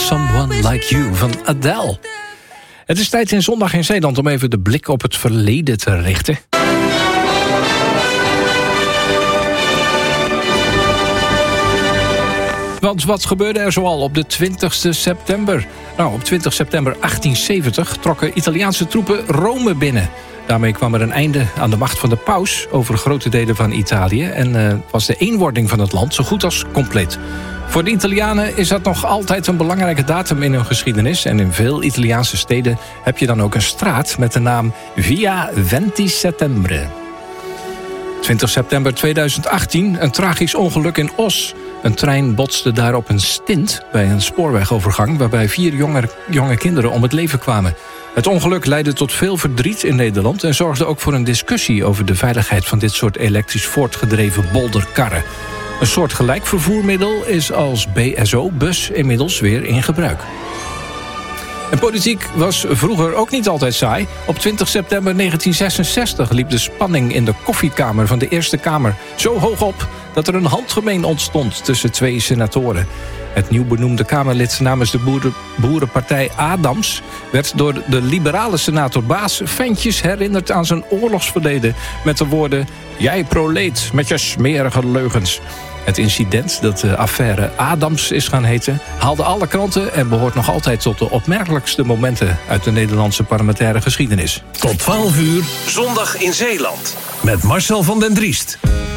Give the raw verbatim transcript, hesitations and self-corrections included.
Someone Like You van Adele. Het is tijd in Zondag in Zeeland om even de blik op het verleden te richten. Want wat gebeurde er zoal op de twintigste september? Nou, op twintig september achttienzeventig trokken Italiaanse troepen Rome binnen. Daarmee kwam er een einde aan de macht van de paus over grote delen van Italië en uh, was de eenwording van het land zo goed als compleet. Voor de Italianen is dat nog altijd een belangrijke datum in hun geschiedenis. En in veel Italiaanse steden heb je dan ook een straat met de naam Via venti Settembre. twintig september tweeduizend achttien, een tragisch ongeluk in Os. Een trein botste daar op een stint bij een spoorwegovergang, waarbij vier jonge, jonge kinderen om het leven kwamen. Het ongeluk leidde tot veel verdriet in Nederland en zorgde ook voor een discussie over de veiligheid van dit soort elektrisch voortgedreven bolderkarren. Een soort gelijk vervoermiddel is als B S O-bus inmiddels weer in gebruik. En politiek was vroeger ook niet altijd saai. Op twintig september negentien zesenzestig liep de spanning in de koffiekamer van de Eerste Kamer zo hoog op dat er een handgemeen ontstond tussen twee senatoren. Het nieuw benoemde Kamerlid namens de boeren, boerenpartij Adams werd door de liberale senator Baas Ventjes herinnerd aan zijn oorlogsverleden met de woorden: "Jij proleet met je smerige leugens." Het incident, dat de affaire Adams is gaan heten, haalde alle kranten en behoort nog altijd tot de opmerkelijkste momenten uit de Nederlandse parlementaire geschiedenis. Tot twaalf uur, Zondag in Zeeland. Met Marcel van den Driest.